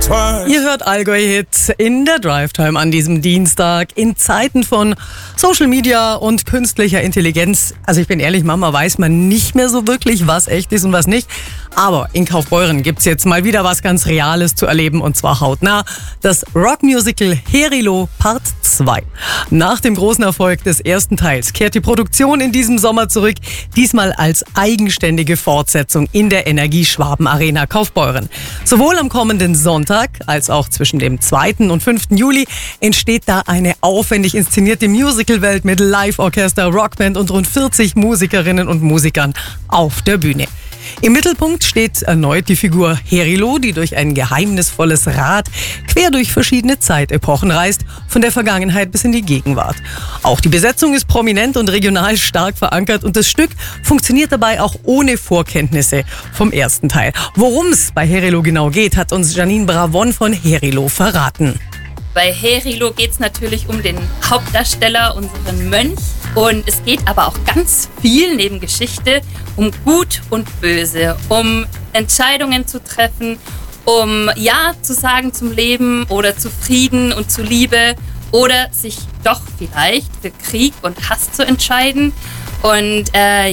Ihr hört Allgäu-Hits in der Drive-Time an diesem Dienstag in Zeiten von Social Media und künstlicher Intelligenz. Also ich bin ehrlich, Mama, weiß man nicht mehr so wirklich, was echt ist und was nicht. Aber in Kaufbeuren gibt's jetzt mal wieder was ganz Reales zu erleben und zwar hautnah. Das Rockmusical Herilo Part 2. Nach dem großen Erfolg des ersten Teils kehrt die Produktion in diesem Sommer zurück. Diesmal als eigenständige Fortsetzung in der Energie-Schwaben Arena Kaufbeuren. Sowohl am kommenden Sonntag als auch zwischen dem 2. und 5. Juli entsteht da eine aufwendig inszenierte Musicalwelt mit Live-Orchester, Rockband und rund 40 Musikerinnen und Musikern auf der Bühne. Im Mittelpunkt steht erneut die Figur Herilo, die durch ein geheimnisvolles Rad quer durch verschiedene Zeitepochen reist, von der Vergangenheit bis in die Gegenwart. Auch die Besetzung ist prominent und regional stark verankert und das Stück funktioniert dabei auch ohne Vorkenntnisse vom ersten Teil. Worum es bei Herilo genau geht, hat uns Janine Bravon von Herilo verraten. Bei Herilo geht es natürlich um den Hauptdarsteller, unseren Mönch. Und es geht aber auch ganz viel neben Geschichte um Gut und Böse, um Entscheidungen zu treffen, um Ja zu sagen zum Leben oder zu Frieden und zu Liebe oder sich doch vielleicht für Krieg und Hass zu entscheiden. Und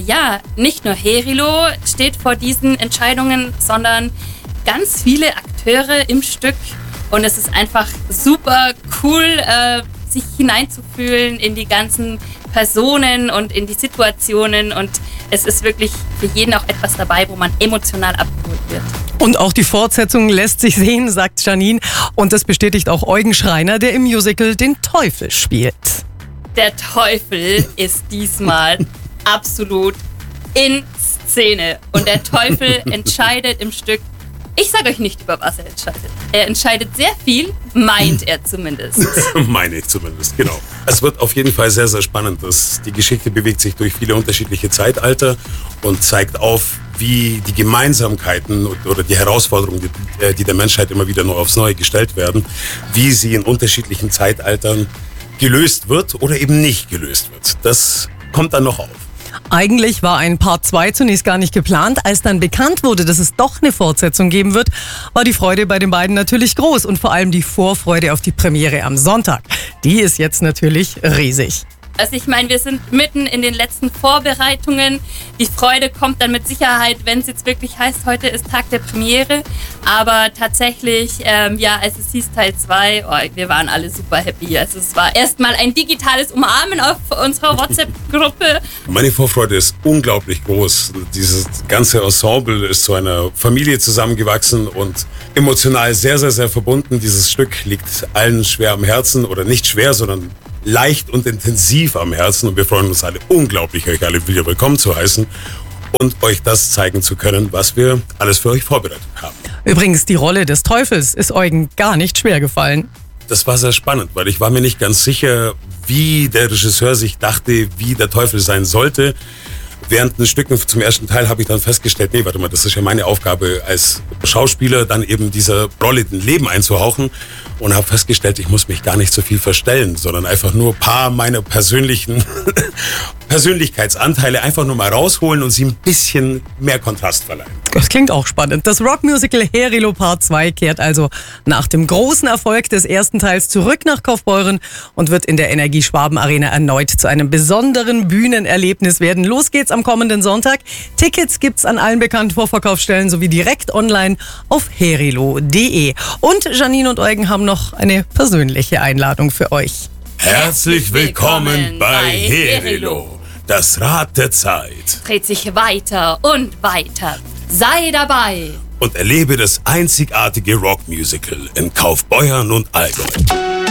nicht nur Herilo steht vor diesen Entscheidungen, sondern ganz viele Akteure im Stück. Und es ist einfach super cool, sich hineinzufühlen in die ganzen Personen und in die Situationen. Und es ist wirklich für jeden auch etwas dabei, wo man emotional abgeholt wird. Und auch die Fortsetzung lässt sich sehen, sagt Janine. Und das bestätigt auch Eugen Schreiner, der im Musical den Teufel spielt. Der Teufel ist diesmal absolut in Szene. Und der Teufel entscheidet im Stück. Ich sage euch nicht, über was er entscheidet. Er entscheidet sehr viel, meint er zumindest. Meine ich zumindest, genau. Es wird auf jeden Fall sehr, sehr spannend. Die Geschichte bewegt sich durch viele unterschiedliche Zeitalter und zeigt auf, wie die Gemeinsamkeiten oder die Herausforderungen, die der Menschheit immer wieder neu aufs Neue gestellt werden, wie sie in unterschiedlichen Zeitaltern gelöst wird oder eben nicht gelöst wird. Das kommt dann noch auf. Eigentlich war ein Part 2 zunächst gar nicht geplant. Als dann bekannt wurde, dass es doch eine Fortsetzung geben wird, war die Freude bei den beiden natürlich groß und vor allem die Vorfreude auf die Premiere am Sonntag. Die ist jetzt natürlich riesig. Also ich meine, wir sind mitten in den letzten Vorbereitungen. Die Freude kommt dann mit Sicherheit, wenn es jetzt wirklich heißt, heute ist Tag der Premiere. Aber tatsächlich, als es hieß Teil 2, wir waren alle super happy. Also es war erstmal ein digitales Umarmen auf unserer WhatsApp-Gruppe. Meine Vorfreude ist unglaublich groß. Dieses ganze Ensemble ist zu einer Familie zusammengewachsen und emotional sehr, sehr, sehr verbunden. Dieses Stück liegt allen schwer am Herzen oder nicht schwer, sondern leicht und intensiv am Herzen und wir freuen uns alle unglaublich, euch alle wieder willkommen zu heißen und euch das zeigen zu können, was wir alles für euch vorbereitet haben. Übrigens, die Rolle des Teufels ist Eugen gar nicht schwer gefallen. Das war sehr spannend, weil ich war mir nicht ganz sicher, wie der Regisseur sich dachte, wie der Teufel sein sollte. Während den Stücken zum ersten Teil habe ich dann festgestellt, nee, warte mal, das ist ja meine Aufgabe als Schauspieler, dann eben dieser Rolle ein Leben einzuhauchen und habe festgestellt, ich muss mich gar nicht so viel verstellen, sondern einfach nur ein paar meiner persönlichen Persönlichkeitsanteile einfach nur mal rausholen und sie ein bisschen mehr Kontrast verleihen. Das klingt auch spannend. Das Rockmusical Herilo Part 2 kehrt also nach dem großen Erfolg des ersten Teils zurück nach Kaufbeuren und wird in der Energie-Schwaben Arena erneut zu einem besonderen Bühnenerlebnis werden. Los geht's am kommenden Sonntag. Tickets gibt's an allen bekannten Vorverkaufsstellen sowie direkt online auf herilo.de. Und Janine und Eugen haben noch eine persönliche Einladung für euch. Herzlich willkommen bei Herilo. Das Rad der Zeit dreht sich weiter und weiter. Sei dabei und erlebe das einzigartige Rockmusical in Kaufbeuren und Allgäu.